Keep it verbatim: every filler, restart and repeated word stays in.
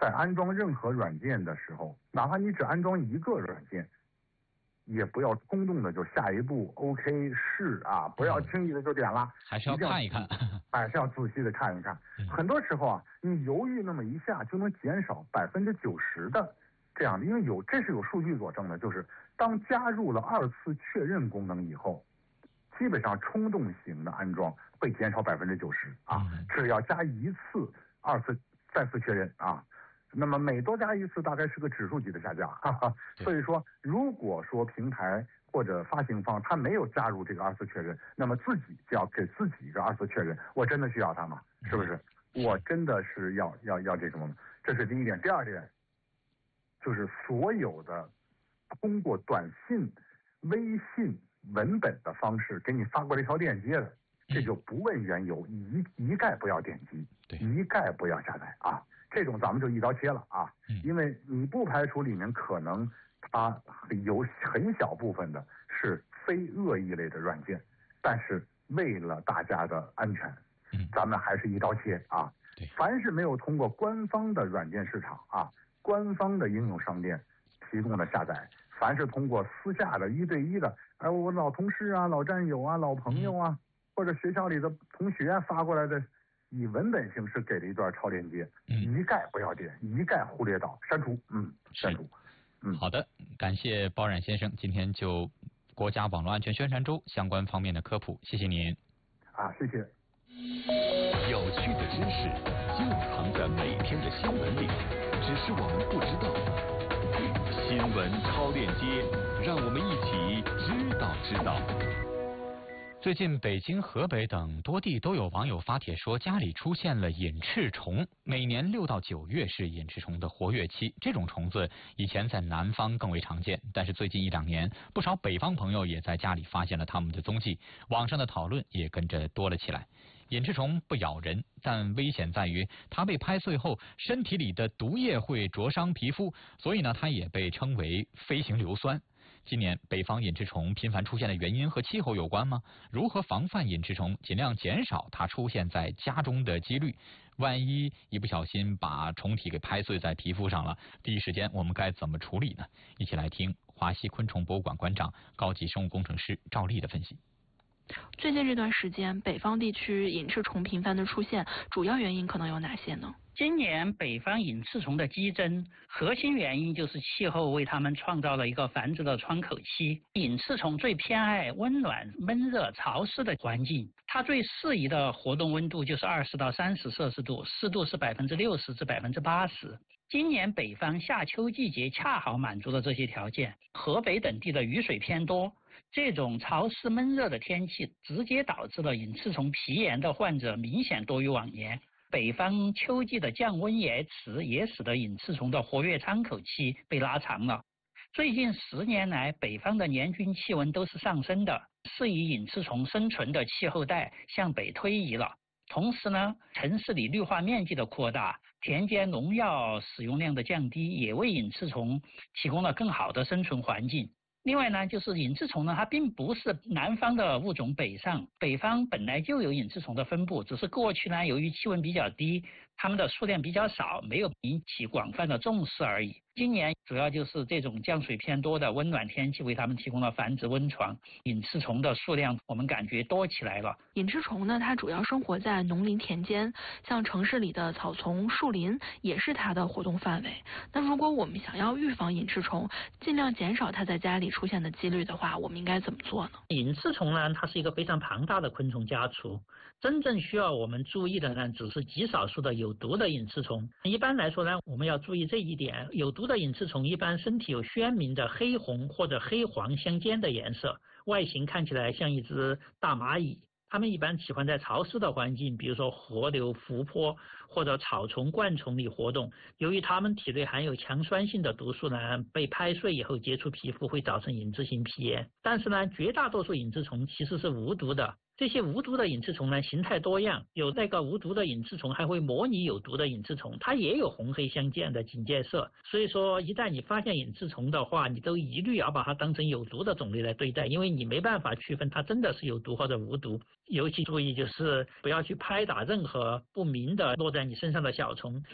在安装任何软件的时候，哪怕你只安装一个软件，也不要冲动的就下一步 OK 是啊，不要轻易的就点了， 还是要看一看， 还是要仔细的看一看。嗯、很多时候啊，你犹豫那么一下就能减少百分之九十的这样的，因为有这是有数据佐证的，就是当加入了二次确认功能以后，基本上冲动型的安装会减少百分之九十啊，嗯、只要加一次二次再次确认啊。那么每多加一次，大概是个指数级的下降，哈哈。所以说，如果说平台或者发行方他没有加入这个二次确认，那么自己就要给自己一个二次确认，我真的需要它吗？是不是？我真的是要要要这什么吗？这是第一点。第二点，就是所有的通过短信、微信文本的方式给你发过来一条链接的，这就不问缘由，一一概不要点击，一概不要下载啊。这种咱们就一刀切了啊，因为你不排除里面可能它有很小部分的是非恶意类的软件，但是为了大家的安全，咱们还是一刀切啊。凡是没有通过官方的软件市场啊、官方的应用商店提供的下载，凡是通过私下的一对一的，哎，我老同事啊、老战友啊、老朋友啊，或者学校里的同学发过来的。以文本形式给了一段超链接，嗯、一概不要点，一概忽略到删除，嗯，删除。嗯， 好的，感谢包冉先生今天就国家网络安全宣传周相关方面的科普，谢谢您。 啊，谢谢。 有趣的知识就藏在每天的新闻里，只是我们不知道。新闻超链接，让我们一起知道知道。 最近北京、河北等多地都有网友发帖说家里出现了隐翅虫，每年六到九月是隐翅虫的活跃期。这种虫子以前在南方更为常见，但是最近一两年，不少北方朋友也在家里发现了它们的踪迹，网上的讨论也跟着多了起来。隐翅虫不咬人，但危险在于它被拍碎后，身体里的毒液会灼伤皮肤，所以呢，它也被称为飞行硫酸。今年北方隐翅虫频繁出现的原因和气候有关吗？如何防范隐翅虫，尽量减少它出现在家中的几率？万一一不小心把虫体给拍碎在皮肤上了，第一时间我们该怎么处理呢？一起来听华西昆虫博物馆馆长、高级生物工程师赵丽的分析。 最近这段时间，北方地区隐翅虫频繁的出现，主要原因可能有哪些呢？ 今年北方隐翅虫的激增，核心原因就是气候为它们创造了一个繁殖的窗口期。隐翅虫最偏爱温暖、闷热、潮湿的环境，它最适宜的活动温度就是二十到三十摄氏度，湿度是百分之六十至百分之八十。今年北方夏秋季节恰好满足了这些条件，河北等地的雨水偏多，这种潮湿闷热的天气直接导致了隐翅虫皮炎的患者明显多于往年。北方秋季的降温延迟也使得隐翅虫的活跃窗口期被拉长了。最近十年来，北方的年均气温都是上升的，适宜隐翅虫生存的气候带向北推移了。同时呢，城市里绿化面积的扩大，田间农药使用量的降低，也为隐翅虫提供了更好的生存环境。另外呢，就是隐翅虫呢，它并不是南方的物种北上，北方本来就有隐翅虫的分布，只是过去呢，由于气温比较低，它们的数量比较少，没有引起广泛的重视而已。今年主要就是这种降水偏多的温暖天气为它们提供了繁殖温床，隐翅虫的数量我们感觉多起来了。 隐翅虫呢，它主要生活在农林田间，像城市里的草丛、树林也是它的活动范围。那如果我们想要预防隐翅虫，尽量减少它在家里出现的几率的话，我们应该怎么做呢？ 隐翅虫呢，它是一个非常庞大的昆虫家族，真正需要我们注意的呢，只是极少数的有毒的隐翅虫。一般来说呢，我们要注意这一点，有毒的隐翅虫一般身体有鲜明的黑红或者黑黄相间的颜色，外形看起来像一只大蚂蚁。它们一般喜欢在潮湿的环境，比如说河流、湖泊或者草丛、灌丛里活动。由于它们体内含有强酸性的毒素呢，被拍碎以后接触皮肤会造成隐质性皮炎。但是呢，绝大多数隐翅虫其实是无毒的。这些无毒的隐翅虫呢，形态多样，有那个无毒的隐翅虫还会模拟有毒的隐翅虫，它也有红黑相间的警戒色。所以说，一旦你发现隐翅虫的话，你都一律要把它当成有毒的种类来对待，因为你没办法区分它真的是有毒或者无毒。尤其注意就是不要去拍打任何不明的落在你身上的小虫。